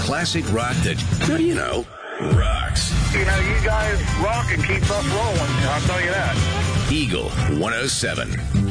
classic rock that, well, you know, rocks. You know, you guys rock and keep us rolling, I'll tell you that. Eagle 107.